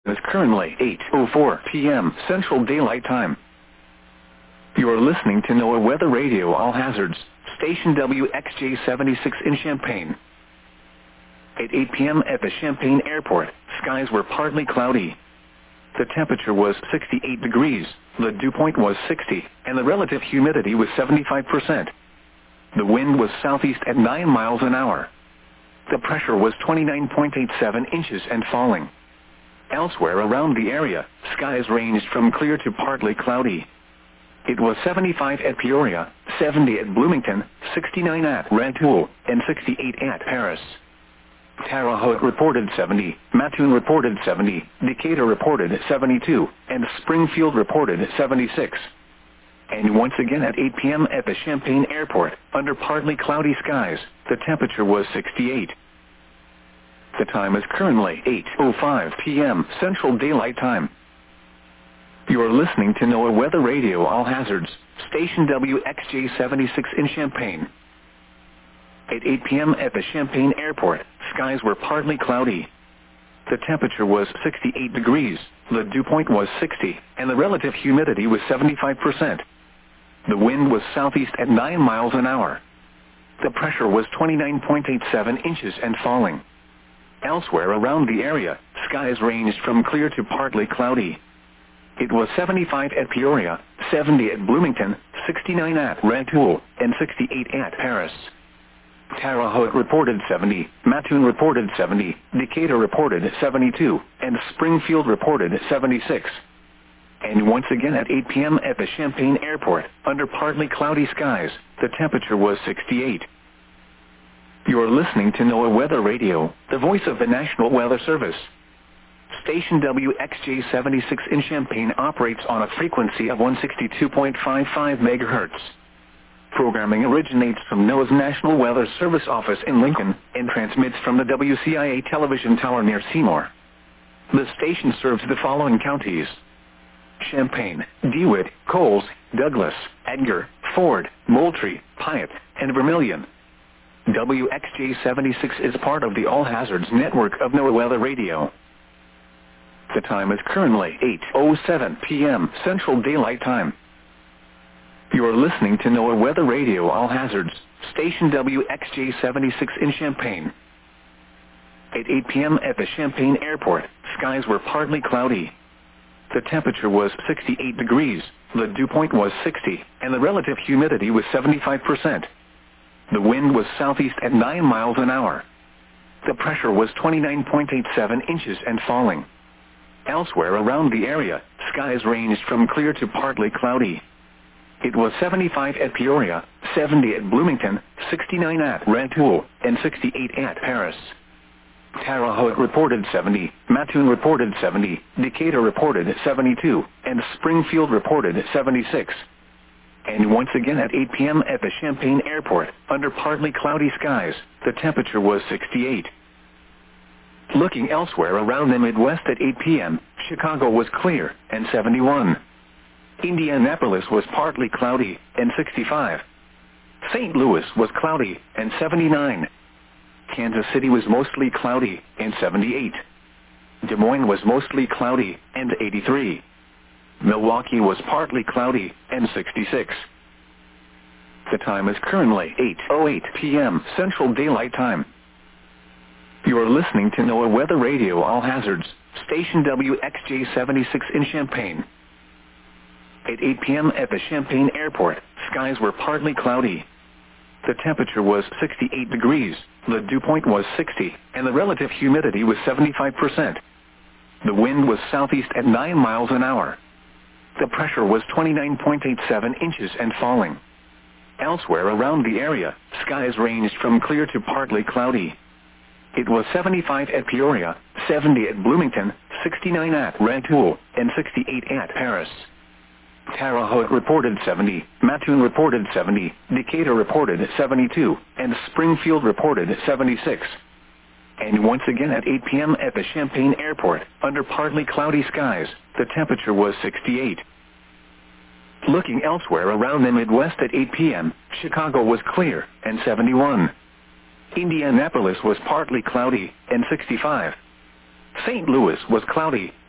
It's currently 8:04 p.m. Central Daylight Time. You are listening to NOAA Weather Radio All Hazards, station WXJ-76 in Champaign. At 8 p.m. at the Champaign Airport, skies were partly cloudy. The temperature was 68 degrees, the dew point was 60, and the relative humidity was 75%. The wind was southeast at 9 miles an hour. The pressure was 29.87 inches and falling. Elsewhere around the area, skies ranged from clear to partly cloudy. It was 75 at Peoria, 70 at Bloomington, 69 at Rantoul, and 68 at Paris. Terre Haute reported 70, Mattoon reported 70, Decatur reported 72, and Springfield reported 76. And once again at 8 p.m. at the Champaign Airport, under partly cloudy skies, the temperature was 68. The time is currently 8:05 p.m. Central Daylight Time. You are listening to NOAA Weather Radio All Hazards, station WXJ-76 in Champaign. At 8 p.m. at the Champaign Airport, skies were partly cloudy. The temperature was 68 degrees, the dew point was 60, and the relative humidity was 75%. The wind was southeast at 9 miles an hour. The pressure was 29.87 inches and falling. Elsewhere around the area, skies ranged from clear to partly cloudy. It was 75 at Peoria, 70 at Bloomington, 69 at Rantoul, and 68 at Paris. Terre Haute reported 70, Mattoon reported 70, Decatur reported 72, and Springfield reported 76. And once again at 8 p.m. at the Champaign Airport, under partly cloudy skies, the temperature was 68. You are listening to NOAA Weather Radio, the voice of the National Weather Service. Station WXJ-76 in Champaign operates on a frequency of 162.55 MHz. Programming originates from NOAA's National Weather Service office in Lincoln and transmits from the WCIA television tower near Seymour. The station serves the following counties: Champaign, DeWitt, Coles, Douglas, Edgar, Ford, Moultrie, Piatt, and Vermilion. WXJ-76 is part of the All Hazards network of NOAA Weather Radio. The time is currently 8:07 p.m. Central Daylight Time. You are listening to NOAA Weather Radio All Hazards, station WXJ-76 in Champaign. At 8 p.m. at the Champaign Airport, skies were partly cloudy. The temperature was 68 degrees, the dew point was 60, and the relative humidity was 75%. The wind was southeast at 9 miles an hour. The pressure was 29.87 inches and falling. Elsewhere around the area, skies ranged from clear to partly cloudy. It was 75 at Peoria, 70 at Bloomington, 69 at Rantoul, and 68 at Paris. Terre Haute reported 70, Mattoon reported 70, Decatur reported 72, and Springfield reported 76. And once again at 8 p.m. at the Champaign Airport, under partly cloudy skies, the temperature was 68. Looking elsewhere around the Midwest at 8 p.m., Chicago was clear and 71. Indianapolis was partly cloudy and 65. St. Louis was cloudy and 79. Kansas City was mostly cloudy and 78. Des Moines was mostly cloudy and 83. Milwaukee was partly cloudy and 66. The time is currently 8:08 p.m. Central Daylight Time. You are listening to NOAA Weather Radio All Hazards, station WXJ-76 in Champaign. At 8 p.m. at the Champaign Airport, skies were partly cloudy. The temperature was 68 degrees, the dew point was 60, and the relative humidity was 75%. The wind was southeast at 9 miles an hour. The pressure was 29.87 inches and falling. Elsewhere around the area, skies ranged from clear to partly cloudy. It was 75 at Peoria, 70 at Bloomington, 69 at Rantoul, and 68 at Paris. Terre Haute reported 70, Mattoon reported 70, Decatur reported 72, and Springfield reported 76. And once again at 8 p.m. at the Champaign Airport, under partly cloudy skies, the temperature was 68. Looking elsewhere around the Midwest at 8 p.m., Chicago was clear and 71. Indianapolis was partly cloudy and 65. St. Louis was cloudy